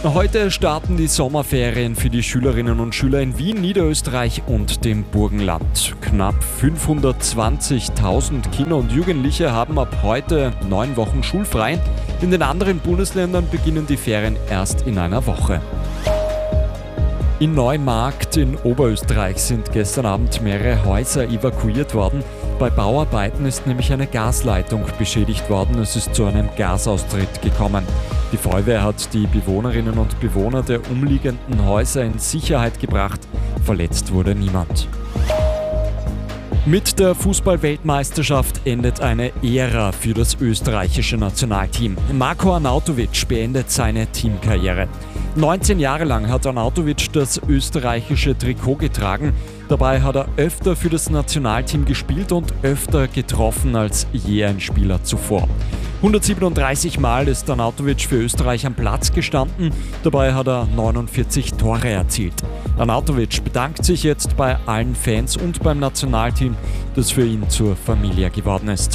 Heute starten die Sommerferien für die Schülerinnen und Schüler in Wien, Niederösterreich und dem Burgenland. Knapp 520.000 Kinder und Jugendliche haben ab heute 9 Wochen schulfrei. In den anderen Bundesländern beginnen die Ferien erst in einer Woche. In Neumarkt in Oberösterreich sind gestern Abend mehrere Häuser evakuiert worden. Bei Bauarbeiten ist nämlich eine Gasleitung beschädigt worden. Es ist zu einem Gasaustritt gekommen. Die Feuerwehr hat die Bewohnerinnen und Bewohner der umliegenden Häuser in Sicherheit gebracht. Verletzt wurde niemand. Mit der Fußball-Weltmeisterschaft endet eine Ära für das österreichische Nationalteam. Marko Arnautovic beendet seine Teamkarriere. 19 Jahre lang hat Arnautovic das österreichische Trikot getragen. Dabei hat er öfter für das Nationalteam gespielt und öfter getroffen als je ein Spieler zuvor. 137 Mal ist Arnautovic für Österreich am Platz gestanden. Dabei hat er 49 Tore erzielt. Arnautovic bedankt sich jetzt bei allen Fans und beim Nationalteam, das für ihn zur Familie geworden ist.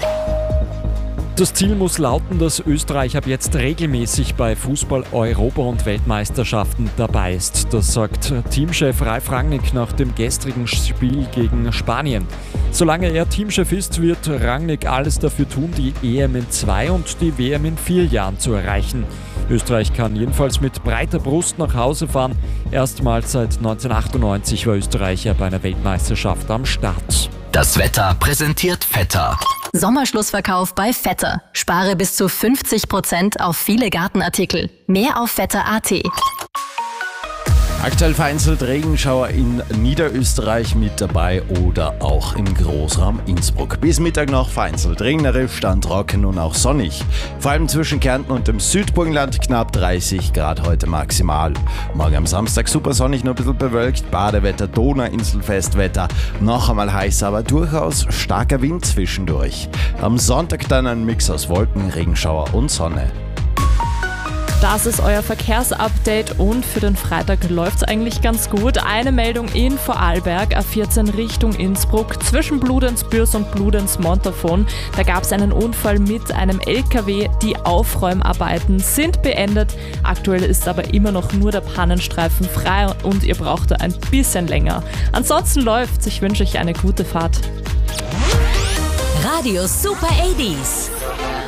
Das Ziel muss lauten, dass Österreich ab jetzt regelmäßig bei Fußball-Europa- und Weltmeisterschaften dabei ist. Das sagt Teamchef Ralf Rangnick nach dem gestrigen Spiel gegen Spanien. Solange er Teamchef ist, wird Rangnick alles dafür tun, die EM in 2 und die WM in 4 Jahren zu erreichen. Österreich kann jedenfalls mit breiter Brust nach Hause fahren. Erstmals seit 1998 war Österreich ja bei einer Weltmeisterschaft am Start. Das Wetter präsentiert Vetter. Sommerschlussverkauf bei Vetter. Spare bis zu 50% auf viele Gartenartikel. Mehr auf vetter.at. Aktuell vereinzelt Regenschauer in Niederösterreich mit dabei oder auch im Großraum Innsbruck. Bis Mittag noch vereinzelt regnerisch, dann trocken und auch sonnig. Vor allem zwischen Kärnten und dem Südburgenland knapp 30 Grad heute maximal. Morgen am Samstag super sonnig, nur ein bisschen bewölkt. Badewetter, Donauinsel, Festwetter. Noch einmal heiß, aber durchaus starker Wind zwischendurch. Am Sonntag dann ein Mix aus Wolken, Regenschauer und Sonne. Das ist euer Verkehrsupdate und für den Freitag läuft es eigentlich ganz gut. Eine Meldung in Vorarlberg, A14 Richtung Innsbruck, zwischen Bludenz-Bürs und Bludenz-Montafon. Da gab es einen Unfall mit einem LKW. Die Aufräumarbeiten sind beendet. Aktuell ist aber immer noch nur der Pannenstreifen frei und ihr braucht da ein bisschen länger. Ansonsten läuft's. Ich wünsche euch eine gute Fahrt. Radio Super 80s.